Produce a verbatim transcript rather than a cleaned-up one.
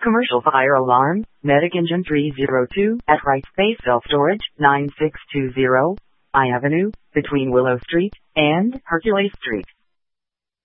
Commercial fire alarm, Medic Engine three zero two, at Wright Space Self-Storage, nine six two zero I Avenue, between Willow Street and Hercules Street.